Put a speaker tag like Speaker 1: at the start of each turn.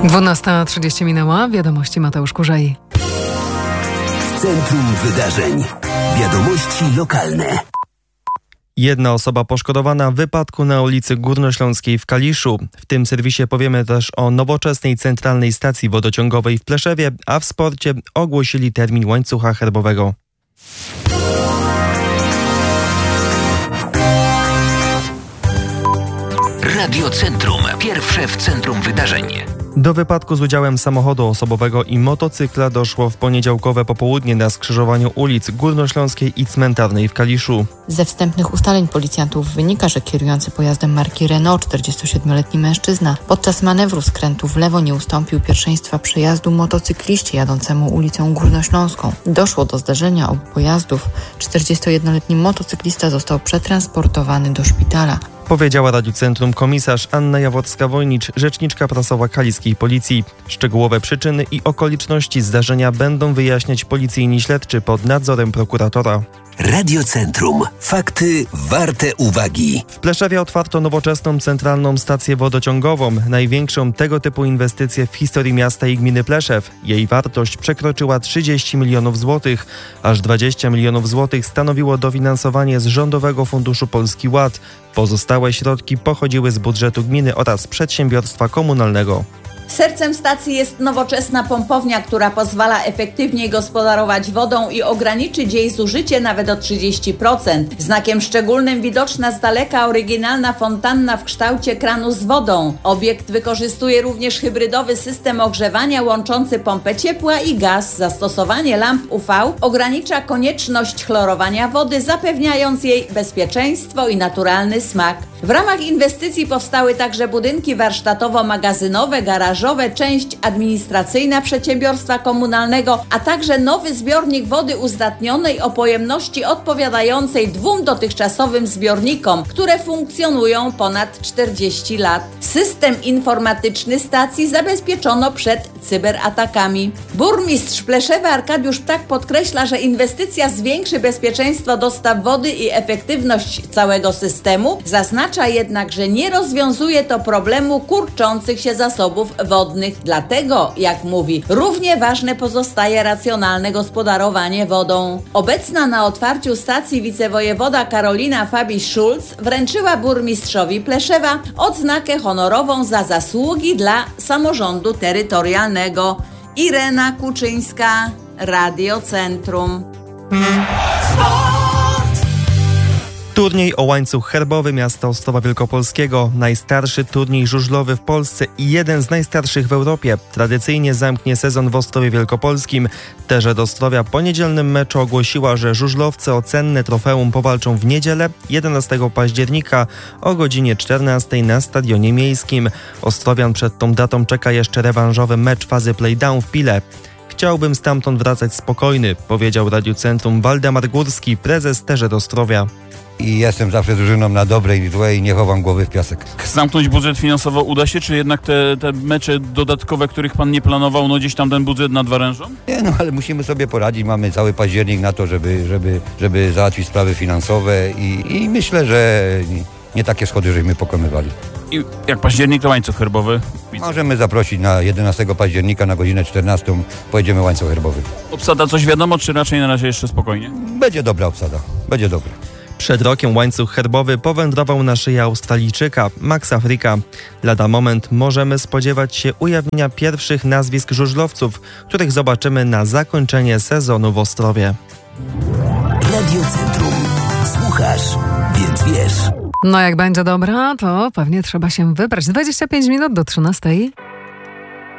Speaker 1: 12:30 minęła. Wiadomości Mateusz Kurzej.
Speaker 2: W centrum wydarzeń. Wiadomości lokalne.
Speaker 3: Jedna osoba poszkodowana w wypadku na ulicy Górnośląskiej w Kaliszu. W tym serwisie powiemy też o nowoczesnej centralnej stacji wodociągowej w Pleszewie, a w sporcie ogłosili termin łańcucha herbowego.
Speaker 2: Radio Centrum. Pierwsze w centrum wydarzeń.
Speaker 3: Do wypadku z udziałem samochodu osobowego i motocykla doszło w poniedziałkowe popołudnie na skrzyżowaniu ulic Górnośląskiej i Cmentarnej w Kaliszu.
Speaker 4: Ze wstępnych ustaleń policjantów wynika, że kierujący pojazdem marki Renault 47-letni mężczyzna podczas manewru skrętu w lewo nie ustąpił pierwszeństwa przejazdu motocykliście jadącemu ulicą Górnośląską. Doszło do zdarzenia obu pojazdów. 41-letni motocyklista został przetransportowany do szpitala.
Speaker 3: Powiedziała Radiu Centrum komisarz Anna Jaworska-Wojnicz, rzeczniczka prasowa kaliskiej policji. Szczegółowe przyczyny i okoliczności zdarzenia będą wyjaśniać policyjni śledczy pod nadzorem prokuratora.
Speaker 2: Radio Centrum. Fakty warte uwagi.
Speaker 3: W Pleszewie otwarto nowoczesną centralną stację wodociągową, największą tego typu inwestycję w historii miasta i gminy Pleszew. Jej wartość przekroczyła 30 milionów złotych. Aż 20 milionów złotych stanowiło dofinansowanie z Rządowego Funduszu Polski Ład. Pozostałe środki pochodziły z budżetu gminy oraz przedsiębiorstwa komunalnego.
Speaker 5: Sercem stacji jest nowoczesna pompownia, która pozwala efektywnie gospodarować wodą i ograniczyć jej zużycie nawet o 30%. Znakiem szczególnym widoczna z daleka oryginalna fontanna w kształcie kranu z wodą. Obiekt wykorzystuje również hybrydowy system ogrzewania łączący pompę ciepła i gaz. Zastosowanie lamp UV ogranicza konieczność chlorowania wody, zapewniając jej bezpieczeństwo i naturalny smak. W ramach inwestycji powstały także budynki warsztatowo-magazynowe, garażowe, część administracyjna przedsiębiorstwa komunalnego, a także nowy zbiornik wody uzdatnionej o pojemności odpowiadającej 2 dotychczasowym zbiornikom, które funkcjonują ponad 40 lat. System informatyczny stacji zabezpieczono przed cyberatakami. Burmistrz Pleszewa Arkadiusz Ptak podkreśla, że inwestycja zwiększy bezpieczeństwo dostaw wody i efektywność całego systemu. Zaznacza jednak, że nie rozwiązuje to problemu kurczących się zasobów wodnych. Dlatego, jak mówi, równie ważne pozostaje racjonalne gospodarowanie wodą. Obecna na otwarciu stacji wicewojewoda Karolina Fabiś-Szulc wręczyła burmistrzowi Pleszewa odznakę honorową za zasługi dla samorządu terytorialnego. Irena Kuczyńska, Radio Centrum.
Speaker 3: Turniej o łańcuch herbowy miasta Ostrowa Wielkopolskiego. Najstarszy turniej żużlowy w Polsce i jeden z najstarszych w Europie. Tradycyjnie zamknie sezon w Ostrowie Wielkopolskim. Terzet Ostrowia po niedzielnym meczu ogłosiła, że żużlowcy o cenne trofeum powalczą w niedzielę 11 października o godzinie 14 na Stadionie Miejskim. Ostrowian przed tą datą czeka jeszcze rewanżowy mecz fazy playdown w Pile. Chciałbym stamtąd wracać spokojny, powiedział Radiu Centrum Waldemar Górski, prezes Terzet Ostrowia.
Speaker 6: I jestem zawsze drużyną na dobrej i złej i nie chowam głowy w piasek.
Speaker 7: Zamknąć budżet finansowo uda się, czy jednak te mecze dodatkowe, których pan nie planował, no gdzieś tam ten budżet nadwyrężą?
Speaker 6: Nie, no ale musimy sobie poradzić, mamy cały październik na to, żeby załatwić sprawy finansowe i myślę, że nie takie schody żeśmy pokonywali.
Speaker 7: I jak październik, to łańcuch herbowy?
Speaker 6: Możemy zaprosić na 11 października na godzinę 14, pojedziemy łańcuch herbowy.
Speaker 7: Obsada coś wiadomo, czy raczej na razie jeszcze spokojnie?
Speaker 6: Będzie dobra obsada, będzie dobra.
Speaker 3: Przed rokiem łańcuch herbowy powędrował na szyję Australijczyka, Maxa Fricka. Lada moment możemy spodziewać się ujawnienia pierwszych nazwisk żużlowców, których zobaczymy na zakończenie sezonu w Ostrowie.
Speaker 2: Radio Centrum. Słuchasz, więc wiesz.
Speaker 1: No jak będzie dobra, to pewnie trzeba się wybrać. 25 minut do 13.